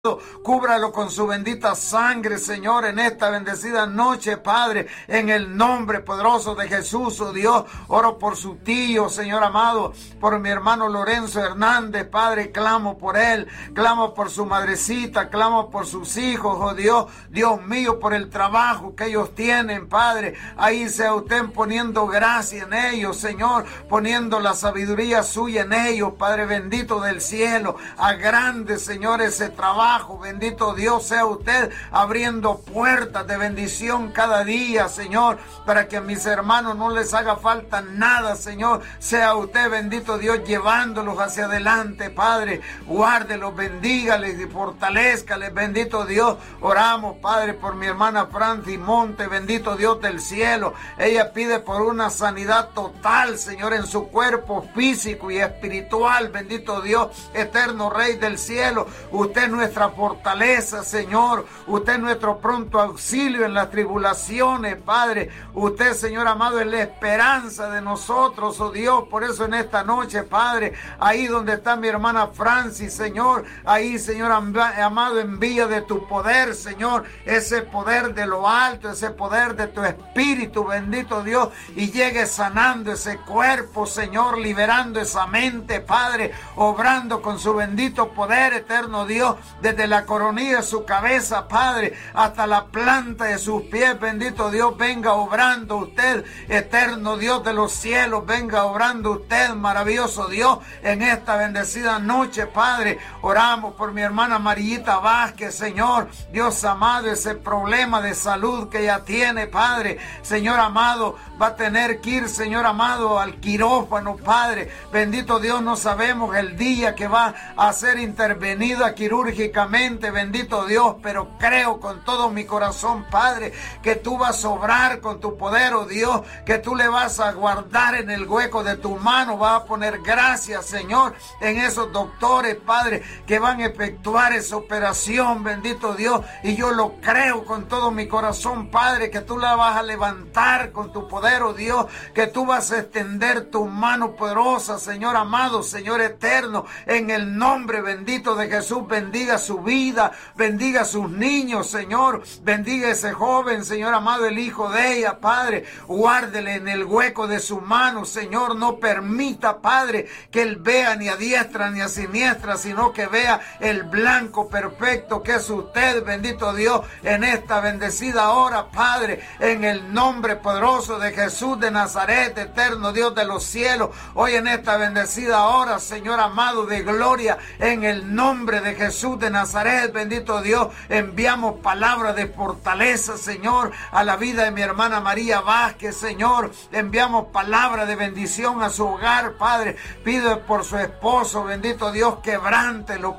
Cúbralo con su bendita sangre, Señor, en esta bendecida noche, Padre, en el nombre poderoso de Jesús, oh Dios. Oro por su tío, Señor amado, por mi hermano Lorenzo Hernández, Padre, clamo por él, clamo por su madrecita, clamo por sus hijos, oh Dios, Dios mío, por el trabajo que ellos tienen, Padre. Ahí sea usted poniendo gracia en ellos, Señor, poniendo la sabiduría suya en ellos, Padre bendito del cielo. Agrande, Señor, ese trabajo. Bendito Dios sea usted abriendo puertas de bendición cada día, Señor, para que a mis hermanos no les haga falta nada, Señor. Sea usted, bendito Dios, llevándolos hacia adelante, Padre. Guárdelos, bendígales y fortalezcales, bendito Dios. Oramos, Padre, por mi hermana Francis Monte, bendito Dios del cielo. Ella pide por una sanidad total, Señor, en su cuerpo físico y espiritual, bendito Dios, eterno Rey del cielo. Usted es nuestra fortaleza, Señor. Usted es nuestro pronto auxilio en las tribulaciones, Padre. Usted, Señor amado, es la esperanza de nosotros, oh Dios. Por eso en esta noche, Padre, ahí donde está mi hermana Francis, Señor, ahí, Señor amado, envía de tu poder, Señor, ese poder de lo alto, ese poder de tu espíritu, bendito Dios, y llegue sanando ese cuerpo, Señor, liberando esa mente, Padre, obrando con su bendito poder, eterno Dios, desde la coronilla de su cabeza, Padre, hasta la planta de sus pies, bendito Dios, venga obrando usted, eterno Dios de los cielos, venga obrando usted, maravilloso Dios, en esta bendecida noche, Padre. Oramos por mi hermana Marillita Vázquez, Señor, Dios amado, ese problema de salud que ella tiene, Padre, Señor amado, va a tener que ir, Señor amado, al quirófano, Padre, bendito Dios, no sabemos el día que va a ser intervenida quirúrgicamente, bendito Dios, pero creo con todo mi corazón, Padre, que tú vas a obrar con tu poder, oh Dios, que tú le vas a guardar en el hueco de tu mano, vas a poner gracias, Señor, en esos doctores, Padre, que van a efectuar esa operación, bendito Dios, y yo lo creo con todo mi corazón, Padre, que tú la vas a levantar con tu poder, oh Dios, que tú vas a extender tu mano poderosa, Señor amado, Señor eterno, en el nombre bendito de Jesús. Bendiga su vida, bendiga a sus niños, Señor, bendiga a ese joven, Señor amado, el hijo de ella, Padre, guárdele en el hueco de su mano, Señor, no permita, Padre, que él vea ni a diestra ni a siniestra, sino que vea el blanco perfecto que es usted, bendito Dios, en esta bendecida hora, Padre, en el nombre poderoso de Jesús de Nazaret, eterno Dios de los cielos, hoy en esta bendecida hora, Señor amado de gloria, en el nombre de Jesús de Nazaret, bendito Dios, enviamos palabras de fortaleza, Señor, a la vida de mi hermana María Vázquez, Señor, enviamos palabras de bendición a su hogar, Padre, pido por su esposo, bendito Dios, quebrántelo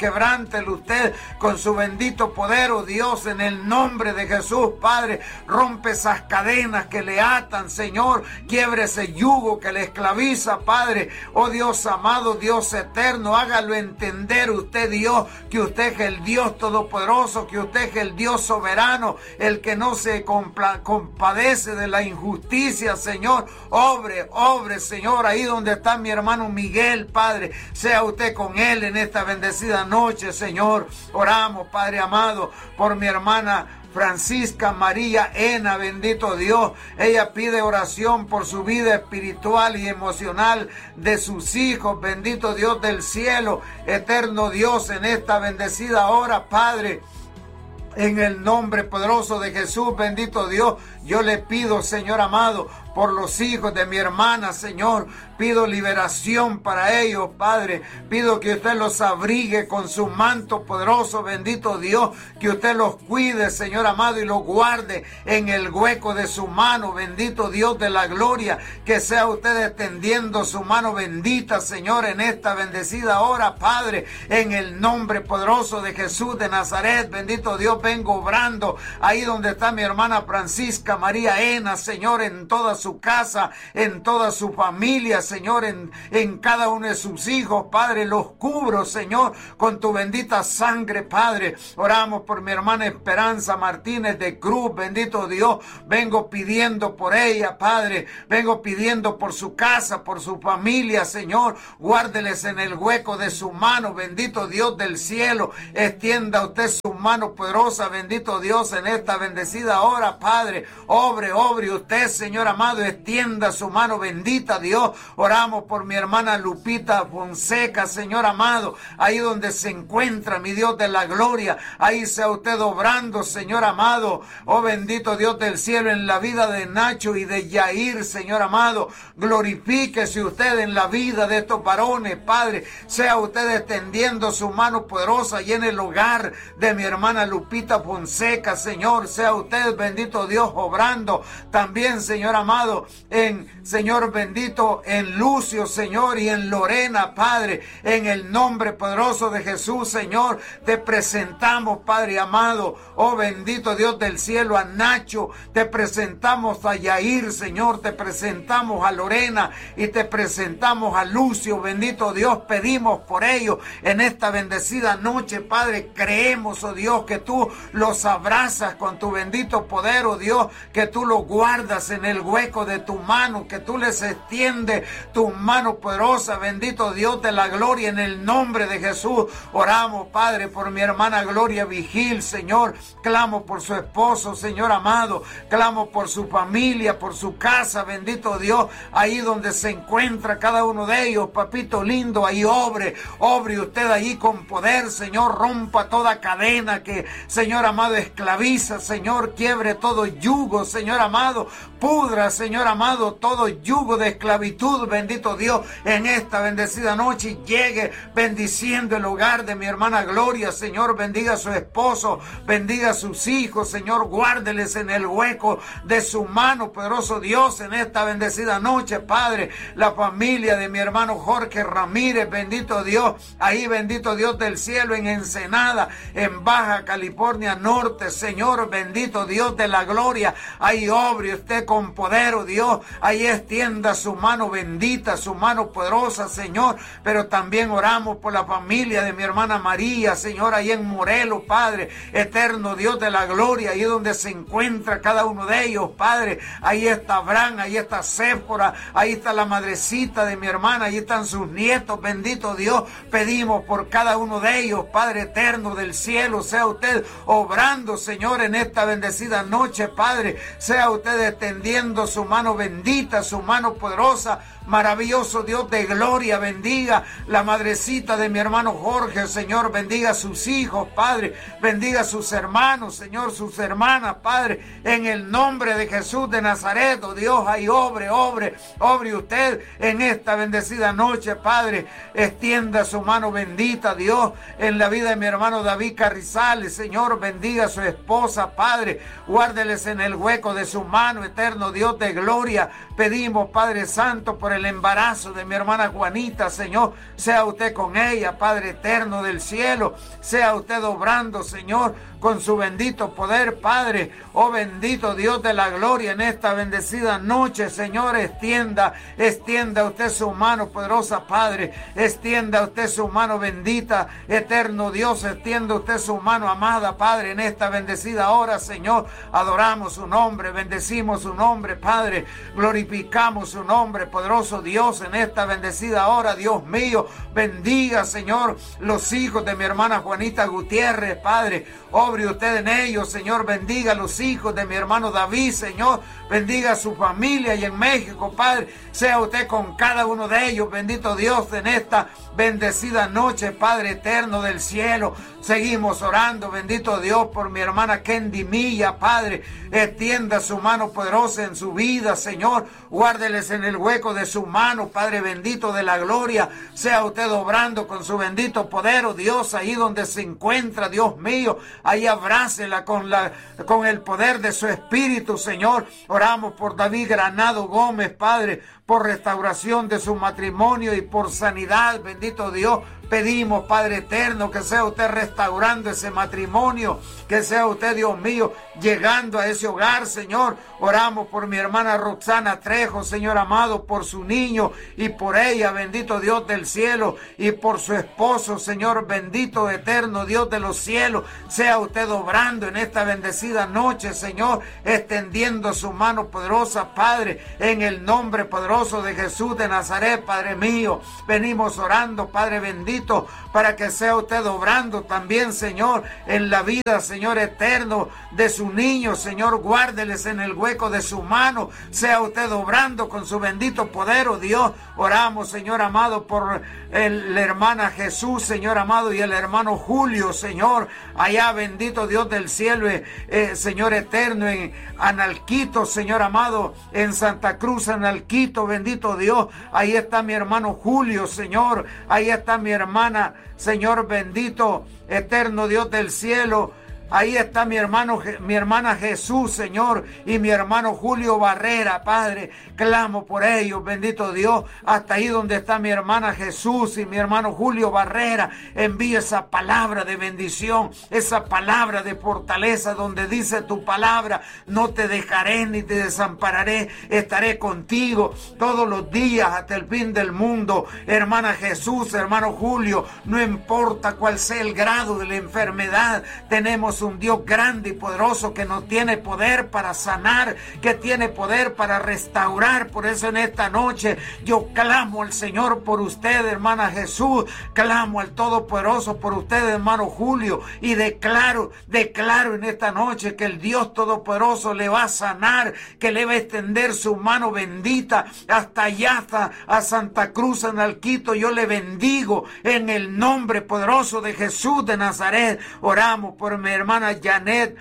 usted con su bendito poder, oh Dios, en el nombre de Jesús, Padre, rompe esas cadenas que le atan, Señor, quiebre ese yugo que le esclaviza, Padre, oh Dios amado, Dios eterno, hágalo entender usted, Dios, que usted es el Dios todopoderoso, que usted es el Dios soberano, el que no se compadece de la injusticia, Señor. Obre, Señor, ahí donde está mi hermano Miguel, Padre, sea usted con él en esta bendecida noche, Señor. Oramos, Padre amado, por mi hermana Francisca María Ena, bendito Dios, ella pide oración por su vida espiritual y emocional de sus hijos, bendito Dios del cielo, eterno Dios, en esta bendecida hora, Padre, en el nombre poderoso de Jesús, bendito Dios, yo le pido, Señor amado, por los hijos de mi hermana, Señor, pido liberación para ellos, Padre, pido que usted los abrigue con su manto poderoso, bendito Dios, que usted los cuide, Señor amado, y los guarde en el hueco de su mano, bendito Dios de la gloria, que sea usted extendiendo su mano bendita, Señor, en esta bendecida hora, Padre, en el nombre poderoso de Jesús de Nazaret, bendito Dios, vengo obrando ahí donde está mi hermana Francisca María Ena, Señor, en toda su casa, en toda su familia, Señor, en cada uno de sus hijos, Padre, los cubro, Señor, con tu bendita sangre, Padre. Oramos por mi hermana Esperanza Martínez de Cruz, bendito Dios, vengo pidiendo por ella, Padre, vengo pidiendo por su casa, por su familia, Señor, guárdeles en el hueco de su mano, bendito Dios del cielo, extienda usted su mano poderosa, bendito Dios, en esta bendecida hora, Padre, obre usted, Señor amado, extienda su mano bendita, Dios. Oramos por mi hermana Lupita Fonseca, Señor amado, ahí donde se encuentra, mi Dios de la gloria, ahí sea usted obrando, Señor amado, oh bendito Dios del cielo, en la vida de Nacho y de Yair, Señor amado, glorifíquese usted en la vida de estos varones, Padre, sea usted extendiendo su mano poderosa y en el hogar de mi hermana Lupita Fonseca, Señor, sea usted, bendito Dios, obrando también, Señor amado, Señor bendito, en Lucio, Señor, y en Lorena, Padre, en el nombre poderoso de Jesús, Señor, te presentamos, Padre amado, oh bendito Dios del cielo, a Nacho, te presentamos a Yair, Señor, te presentamos a Lorena y te presentamos a Lucio, bendito Dios, pedimos por ellos en esta bendecida noche, Padre, creemos, oh Dios, que tú los abrazas con tu bendito poder, oh Dios, que tú los guardas en el hueco de tu mano, que tú les extiendes tu mano poderosa, bendito Dios de la gloria, en el nombre de Jesús. Oramos, Padre, por mi hermana Gloria Vigil, Señor, clamo por su esposo, Señor amado, clamo por su familia, por su casa, bendito Dios, ahí donde se encuentra cada uno de ellos, papito lindo, ahí obre usted ahí con poder, Señor, rompa toda cadena que, Señor amado, esclaviza, Señor, quiebre todo yugo, Señor amado, pudra, Señor amado, todo yugo de esclavitud, bendito Dios, en esta bendecida noche, y llegue bendiciendo el hogar de mi hermana Gloria, Señor, bendiga a su esposo, bendiga a sus hijos, Señor, guárdeles en el hueco de su mano, poderoso Dios, en esta bendecida noche, Padre, la familia de mi hermano Jorge Ramírez, bendito Dios, ahí bendito Dios del cielo, en Ensenada, en Baja California Norte, Señor, bendito Dios de la gloria, ahí obre usted con poder, oh Dios, ahí extienda su mano bendita, su mano poderosa, Señor, pero también oramos por la familia de mi hermana María, Señor, ahí en Morelos, Padre, eterno Dios de la gloria, ahí donde se encuentra cada uno de ellos, Padre, ahí está Abraham, ahí está Séfora, ahí está la madrecita de mi hermana, ahí están sus nietos, bendito Dios, pedimos por cada uno de ellos, Padre eterno del cielo, sea usted obrando, Señor, en esta bendecida noche, Padre, sea usted extendiendo su mano bendita, su mano poderosa, maravilloso Dios de gloria, bendiga la madrecita de mi hermano Jorge, Señor, bendiga a sus hijos, Padre, bendiga a sus hermanos, Señor, sus hermanas, Padre, en el nombre de Jesús de Nazaret, oh Dios, ahí obre usted en esta bendecida noche, Padre, extienda su mano bendita, Dios, en la vida de mi hermano David Carrizales, Señor, bendiga a su esposa, Padre, guárdeles en el hueco de su mano, eterno Dios de gloria, pedimos, Padre Santo, por el embarazo de mi hermana Juanita, Señor, sea usted con ella, Padre eterno del cielo, sea usted obrando, Señor, con su bendito poder, Padre, oh bendito Dios de la gloria, en esta bendecida noche, Señor, extienda usted su mano poderosa, Padre, extienda usted su mano bendita, eterno Dios, extienda usted su mano amada, Padre, en esta bendecida hora, Señor, adoramos su nombre, bendecimos su nombre, Padre, glorificamos su nombre, poderoso Dios, en esta bendecida hora, Dios mío, bendiga, Señor, los hijos de mi hermana Juanita Gutiérrez, Padre, obre usted en ellos, Señor, bendiga a los hijos de mi hermano David, Señor, bendiga a su familia y en México, Padre, sea usted con cada uno de ellos, bendito Dios, en esta bendecida noche, Padre eterno del cielo, seguimos orando, bendito Dios, por mi hermana Kendi Milla, Padre, extienda su mano poderosa en su vida, Señor, guárdeles en el hueco de su mano, Padre bendito de la gloria, sea usted obrando con su bendito poder, oh Dios, ahí donde se encuentra, Dios mío, ahí abrácela con el poder de su espíritu, Señor. Oramos por David Granado Gómez, Padre, por restauración de su matrimonio y por sanidad, bendito Dios, Pedimos, Padre eterno, que sea usted restaurando ese matrimonio, que sea usted, Dios mío, llegando a ese hogar, Señor. Oramos por mi hermana Roxana Trejo, Señor amado, por su niño y por ella, bendito Dios del cielo, y por su esposo, Señor bendito, eterno Dios de los cielos. Sea usted obrando en esta bendecida noche, Señor, extendiendo su mano poderosa, Padre, en el nombre poderoso de Jesús de Nazaret, Padre mío. Venimos orando, Padre bendito, para que sea usted obrando también, Señor, en la vida, Señor eterno, de su niño, Señor, guárdeles en el hueco de su mano, sea usted obrando con su bendito poder, oh Dios. Oramos, Señor amado, por la hermana Jesús, Señor amado, y el hermano Julio, Señor, allá, bendito Dios del cielo, Señor eterno, en Analquito, Señor amado, en Santa Cruz, Analquito, bendito Dios, ahí está mi hermano Julio, Señor, ahí está mi hermana, Señor bendito, eterno Dios del cielo. Ahí está mi hermana Jesús, Señor, y mi hermano Julio Barrera, Padre. Clamo por ellos, bendito Dios. Hasta ahí donde está mi hermana Jesús y mi hermano Julio Barrera, envía esa palabra de bendición, esa palabra de fortaleza, donde dice tu palabra: no te dejaré ni te desampararé, estaré contigo todos los días hasta el fin del mundo. Hermana Jesús, hermano Julio, no importa cuál sea el grado de la enfermedad, tenemos un Dios grande y poderoso que nos tiene poder para sanar, que tiene poder para restaurar. Por eso en esta noche yo clamo al Señor por usted, hermana Jesús, clamo al Todopoderoso por usted, hermano Julio, y declaro en esta noche que el Dios Todopoderoso le va a sanar, que le va a extender su mano bendita hasta allá, hasta a Santa Cruz, en Alquito. Yo le bendigo en el nombre poderoso de Jesús de Nazaret. Oramos por mi hermana Janet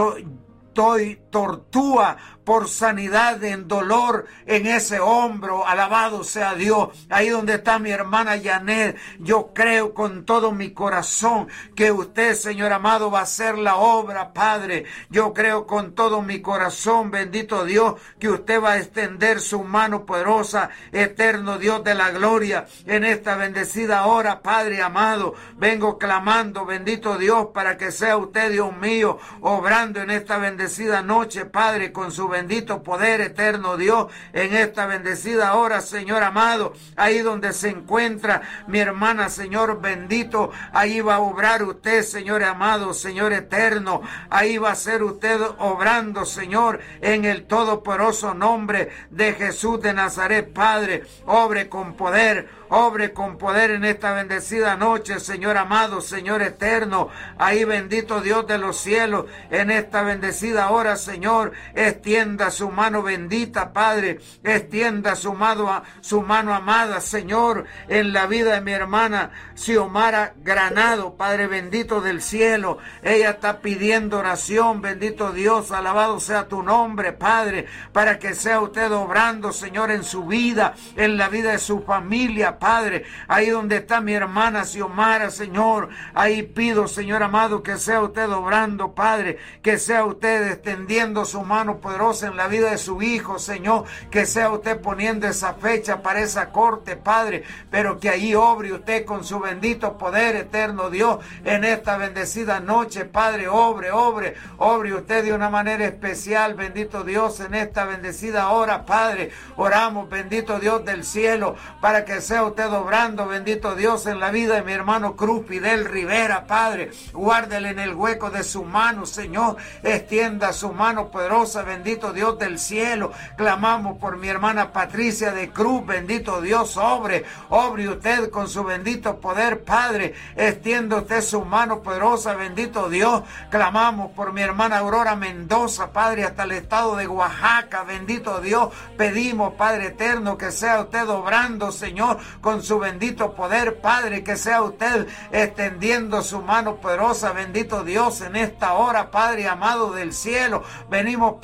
Tortúa, por sanidad en dolor en ese hombro. Alabado sea Dios. Ahí donde está mi hermana Janet, yo creo con todo mi corazón que usted, Señor amado, va a hacer la obra, Padre. Yo creo con todo mi corazón, bendito Dios, que usted va a extender su mano poderosa, eterno Dios de la gloria, en esta bendecida hora, Padre amado. Vengo clamando, bendito Dios, para que sea usted, Dios mío, obrando en esta bendecida noche, Padre, con su bendito poder, eterno Dios, en esta bendecida hora, Señor amado. Ahí donde se encuentra mi hermana, Señor bendito, ahí va a obrar usted, Señor amado, Señor eterno. Ahí va a ser usted obrando, Señor, en el todopoderoso nombre de Jesús de Nazaret, Padre. Obre con poder en esta bendecida noche, Señor amado, Señor eterno. Ahí, bendito Dios de los cielos, en esta bendecida hora, Señor, extienda su mano bendita, Padre, extienda su mano amada, Señor, en la vida de mi hermana Xiomara Granado, Padre bendito del cielo. Ella está pidiendo oración, bendito Dios, alabado sea tu nombre, Padre, para que sea usted obrando, Señor, en su vida, en la vida de su familia, Padre. Ahí donde está mi hermana Xiomara, Señor, ahí pido, Señor amado, que sea usted obrando, Padre, que sea usted extendiendo su mano poderosa en la vida de su hijo, Señor, que sea usted poniendo esa fecha para esa corte, Padre, pero que ahí obre usted con su bendito poder, eterno Dios, en esta bendecida noche, Padre. Obre usted de una manera especial, bendito Dios, en esta bendecida hora, Padre. Oramos, bendito Dios del cielo, para que sea usted obrando, bendito Dios, en la vida de mi hermano Cruz Fidel Rivera, Padre. Guárdele en el hueco de su mano, Señor, extienda su mano poderosa, bendito Dios del cielo. Clamamos por mi hermana Patricia de Cruz, bendito Dios, obre usted con su bendito poder, Padre, extiende usted su mano poderosa, bendito Dios. Clamamos por mi hermana Aurora Mendoza, Padre, hasta el estado de Oaxaca, bendito Dios. Pedimos, Padre eterno, que sea usted obrando, Señor, con su bendito poder, Padre, que sea usted extendiendo su mano poderosa, bendito Dios, en esta hora, Padre amado del cielo. Venimos pidiendo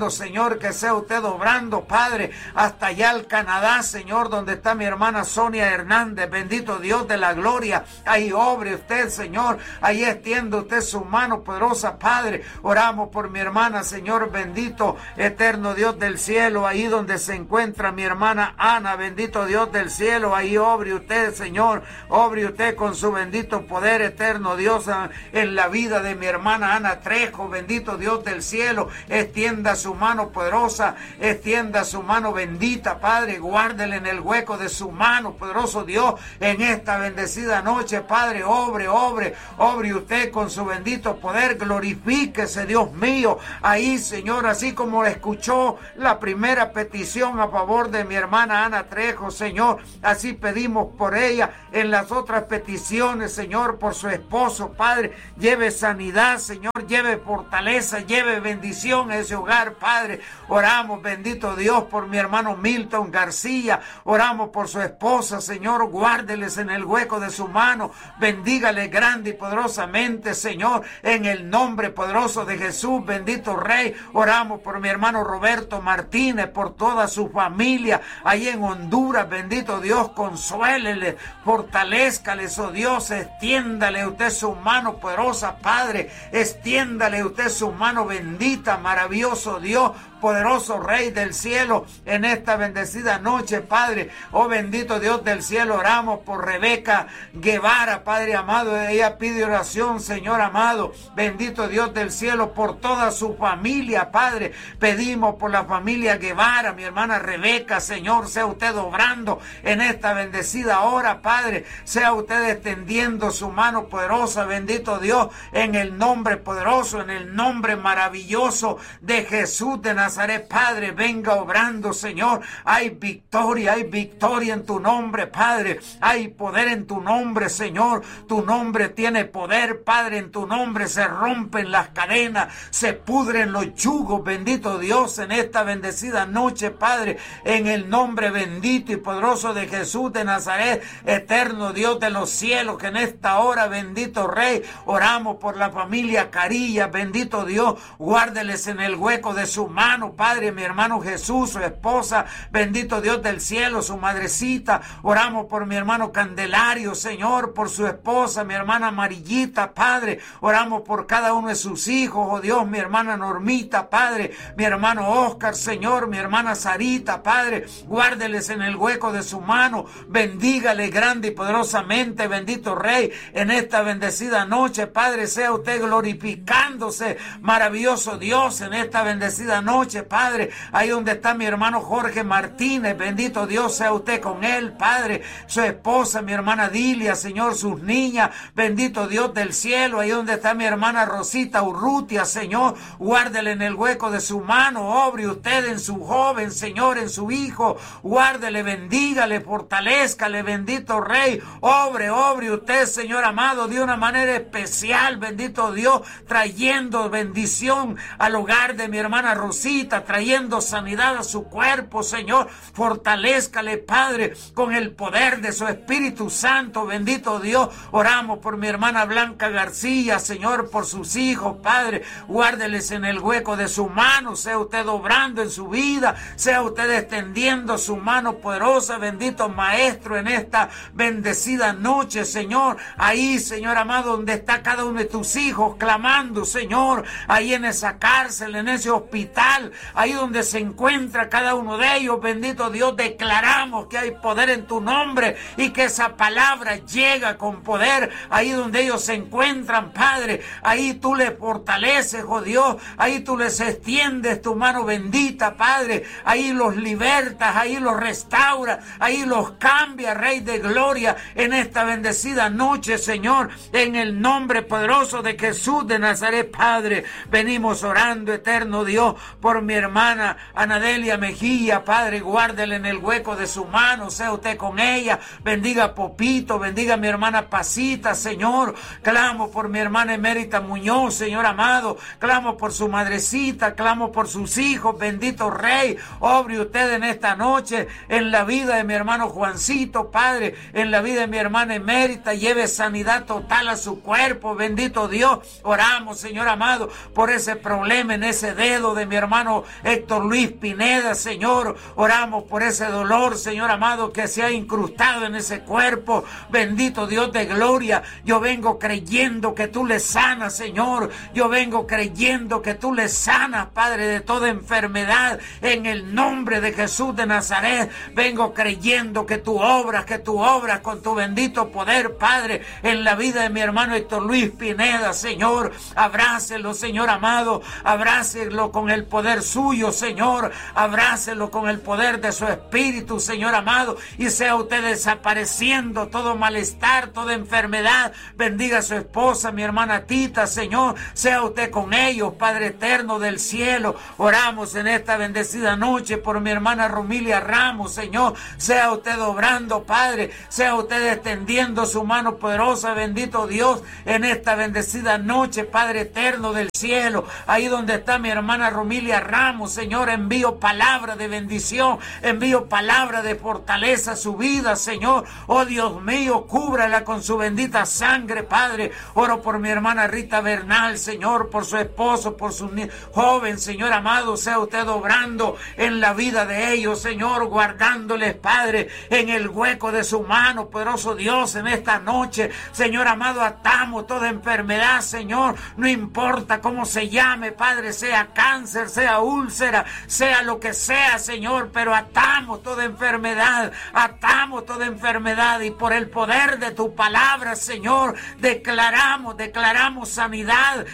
pidiendo, Señor, que sea usted obrando, Padre, hasta allá al Canadá, Señor, donde está mi hermana Sonia Hernández. Bendito Dios de la gloria. Ahí obre usted, Señor. Ahí extiende usted su mano poderosa, Padre. Oramos por mi hermana, Señor, bendito, eterno Dios del cielo, ahí donde se encuentra mi hermana Ana, bendito Dios del cielo. Ahí obre usted, Señor. Obre usted con su bendito poder, eterno Dios, en la vida de mi hermana Ana Trejo, bendito Dios del cielo. Extienda su mano poderosa, extienda su mano bendita, Padre. Guárdele en el hueco de su mano, poderoso Dios, en esta bendecida noche, Padre. Obre usted con su bendito poder. Glorifíquese, Dios mío, ahí, Señor, así como escuchó la primera petición a favor de mi hermana Ana Trejo, Señor, así pedimos por ella en las otras peticiones, Señor, por su esposo, Padre. Lleve sanidad, Señor, lleve fortaleza, lleve bendición a ese hogar, Padre. Oramos, bendito Dios, por mi hermano Milton García. Oramos por su esposa, Señor. Guárdeles en el hueco de su mano. Bendígale grande y poderosamente, Señor, en el nombre poderoso de Jesús, bendito Rey. Oramos por mi hermano Roberto Martínez, por toda su familia ahí en Honduras, bendito Dios. Consuélele, fortalezcales, oh Dios. Extiéndale usted su mano poderosa, Padre. Extiéndale usted su mano bendita, maravilloso Dios, poderoso Rey del cielo, en esta bendecida noche, Padre. Oh bendito Dios del cielo, oramos por Rebeca Guevara, Padre amado. Ella pide oración, Señor amado, bendito Dios del cielo, por toda su familia, Padre. Pedimos por la familia Guevara, mi hermana Rebeca, Señor, sea usted obrando en esta bendecida hora, Padre. Sea usted extendiendo su mano poderosa, bendito Dios, en el nombre poderoso, en el nombre maravilloso de Jesús de Nazaret, Padre. Venga obrando, Señor. Hay victoria en tu nombre, Padre. Hay poder en tu nombre, Señor. Tu nombre tiene poder, Padre. En tu nombre se rompen las cadenas, se pudren los yugos, bendito Dios, en esta bendecida noche, Padre. En el nombre bendito y poderoso de Jesús de Nazaret, eterno Dios de los cielos, que en esta hora, bendito Rey, oramos por la familia Carilla, bendito Dios. Guárdeles en el hueco de su mano, Padre, mi hermano Jesús, su esposa, bendito Dios del cielo, su madrecita. Oramos por mi hermano Candelario, Señor, por su esposa, mi hermana Amarillita, Padre. Oramos por cada uno de sus hijos, oh Dios, mi hermana Normita, Padre, mi hermano Oscar, Señor, mi hermana Sarita, Padre. Guárdeles en el hueco de su mano, bendígale grande y poderosamente, bendito Rey, en esta bendecida noche, Padre. Sea usted glorificándose, maravilloso Dios, en esta bendecida noche, Padre. Ahí donde está mi hermano Jorge Martínez, bendito Dios, sea usted con él, Padre. Su esposa, mi hermana Dilia, Señor, sus niñas, bendito Dios del cielo. Ahí donde está mi hermana Rosita Urrutia, Señor, guárdele en el hueco de su mano. Obre usted en su joven, Señor, en su hijo. Guárdele, bendígale, fortalezcale, bendito Rey. Obre usted, Señor amado, de una manera especial, bendito Dios, trayendo bendición al hogar de mi hermana Rosita, trayendo sanidad a su cuerpo, Señor. Fortalézcale, Padre, con el poder de su Espíritu Santo, bendito Dios. Oramos por mi hermana Blanca García, Señor, por sus hijos, Padre. Guárdeles en el hueco de su mano. Sea usted obrando en su vida, sea usted extendiendo su mano poderosa, bendito Maestro, en esta bendecida noche, Señor. Ahí, Señor amado, donde está cada uno de tus hijos clamando, Señor, ahí en esa cárcel, en ese hospital, ahí donde se encuentra cada uno de ellos, bendito Dios, declaramos que hay poder en tu nombre y que esa palabra llega con poder ahí donde ellos se encuentran, Padre. Ahí tú les fortaleces, oh Dios, ahí tú les extiendes tu mano bendita, Padre. Ahí los libertas, ahí los restauras, ahí los cambias, Rey de gloria, en esta bendecida noche, Señor, en el nombre poderoso de Jesús de Nazaret, Padre. Venimos orando, eterno Dios, por mi hermana Anadelia Mejía, Padre. Guárdele en el hueco de su mano, sea usted con ella. Bendiga a Popito, bendiga a mi hermana Pasita, Señor. Clamo por mi hermana Emérita Muñoz, Señor amado. Clamo por su madrecita, clamo por sus hijos, bendito Rey. Obre usted en esta noche en la vida de mi hermano Juancito, Padre, en la vida de mi hermana Emérita. Lleve sanidad total a su cuerpo, bendito Dios. Oramos oramos, Señor amado, por ese problema en ese dedo de mi hermano Héctor Luis Pineda, Señor. Oramos por ese dolor, Señor amado, que se ha incrustado en ese cuerpo. Bendito Dios de gloria. Yo vengo creyendo que tú le sanas, Señor. Yo vengo creyendo que tú le sanas, Padre, de toda enfermedad. En el nombre de Jesús de Nazaret, vengo creyendo que tú obras con tu bendito poder, Padre, en la vida de mi hermano Héctor Luis Pineda, Señor. Abrácelo, Señor amado. Abrácelo con el poder suyo, Señor. Abrácelo con el poder de su espíritu, Señor amado. Y sea usted desapareciendo todo malestar, toda enfermedad. Bendiga a su esposa, mi hermana Tita, Señor. Sea usted con ellos, Padre eterno del cielo. Oramos en esta bendecida noche por mi hermana Romilia Ramos, Señor. Sea usted obrando, Padre. Sea usted extendiendo su mano poderosa, bendito Dios, en esta bendecida noche, Padre eterno del cielo. Ahí donde está mi hermana Romilia Ramos, Señor, envío palabra de bendición, envío palabra de fortaleza a su vida, Señor. Oh Dios mío, cúbrala con su bendita sangre, Padre. Oro por mi hermana Rita Bernal, Señor, por su esposo, por su joven, Señor amado. Sea usted obrando en la vida de ellos, Señor, guardándoles, Padre, en el hueco de su mano, poderoso Dios, en esta noche, Señor amado, atamos toda enfermedad, Señor, no importa cómo se llame, Padre, sea cáncer, sea úlcera, sea lo que sea, Señor, pero atamos toda enfermedad, y por el poder de tu palabra, Señor, declaramos sanidad,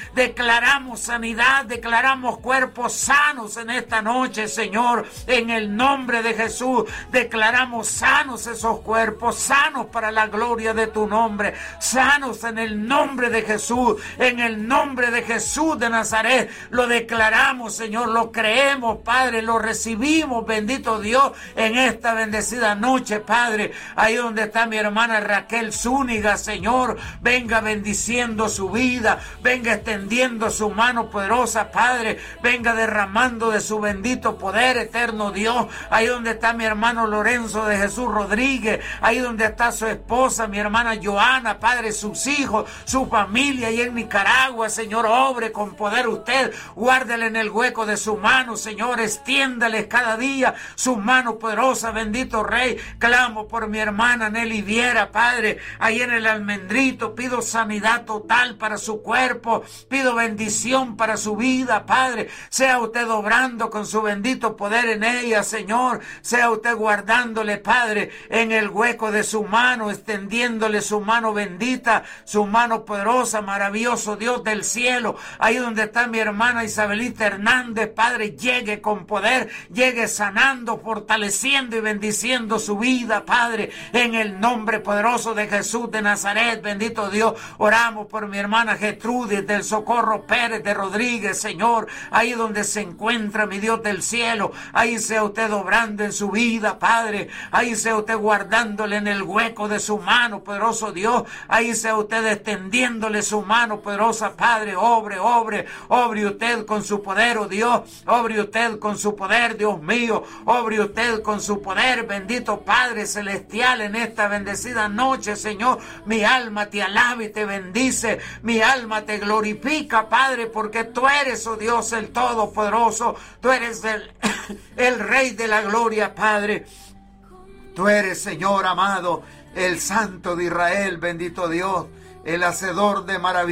declaramos cuerpos sanos en esta noche, Señor, en el nombre de Jesús. Declaramos sanos esos cuerpos, sanos para la gloria de tu nombre, sanos en el nombre de Jesús, en el nombre de Jesús de Nazaret. Lo declaramos, Señor, lo creemos, Padre, lo recibimos, bendito Dios, en esta bendecida noche, Padre. Ahí donde está mi hermana Raquel Zúñiga, Señor, venga bendiciendo su vida, venga extendiendo su mano poderosa, Padre, venga derramando de su bendito poder, eterno Dios. Ahí donde está mi hermano Lorenzo de Jesús Rodríguez, ahí donde está su esposa, mi hermana Joana, Padre, sus hijos, su familia, y en Nicaragua, Señor, obre con poder usted, guárdele en el hueco de su mano, Señor, extiéndales cada día su mano poderosa, bendito Rey. Clamo por mi hermana Nelly Viera, Padre, ahí en el Almendrito, pido sanidad total para su cuerpo, pido bendición para su vida, Padre, sea usted obrando con su bendito poder en ella, Señor, sea usted guardándole, Padre, en el hueco de su mano, extendiéndole su mano bendita, su mano poderosa, maravilloso Dios del cielo. Ahí donde está mi hermana Isabelita Hernández, Padre, llegue con poder, llegue sanando, fortaleciendo y bendiciendo su vida, Padre, en el nombre poderoso de Jesús de Nazaret, bendito Dios. Oramos por mi hermana Gertrudis del Socorro Pérez de Rodríguez, Señor, ahí donde se encuentra mi Dios del cielo, ahí sea usted obrando en su vida, Padre, ahí sea usted guardándole en el hueco de su mano, poderoso Dios, ahí sea usted extendiéndole su mano poderosa, Padre, obre usted con su poder, oh Dios, obre usted con su poder, Dios mío, obre usted con su poder, bendito Padre celestial, en esta bendecida noche, Señor, mi alma te alaba y te bendice, mi alma te glorifica, Padre, porque tú eres, oh Dios, el Todopoderoso, tú eres el Rey de la gloria, Padre. Tú eres, Señor amado, el Santo de Israel, bendito Dios, el hacedor de maravillas.